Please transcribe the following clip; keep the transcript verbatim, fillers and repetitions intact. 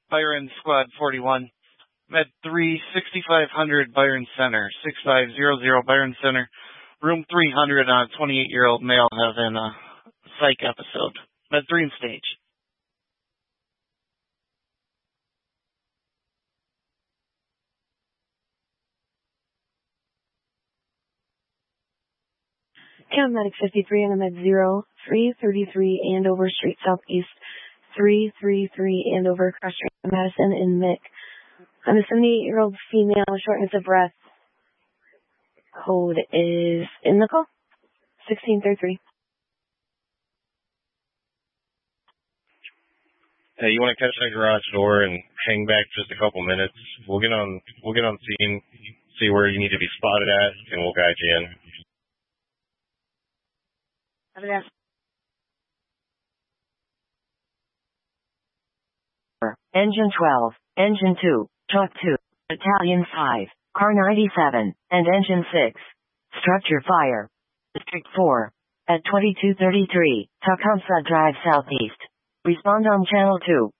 Byron Squad forty-one. Med three, sixty-five hundred Byron Center, six five zero zero Byron Center. Room three hundred on a twenty-eight-year-old male having a psych episode. Med three in stage. Cam Medic fifty-three on the Med zero, three thirty-three Andover Street Southeast, three thirty-three Andover Cross Street, Madison and Mick. I'm a seventy-eight-year-old female, shortness of breath. Code is in the call, sixteen thirty-three. Hey, you want to catch that garage door and hang back just a couple minutes? We'll get on, we'll get on scene, see where you need to be spotted at, and we'll guide you in. Engine twelve, Engine two, Truck two, Battalion five, Car ninety-seven, and Engine six. Structure fire. District four. At twenty-two thirty-three, Tecumseh Drive Southeast. Respond on Channel two.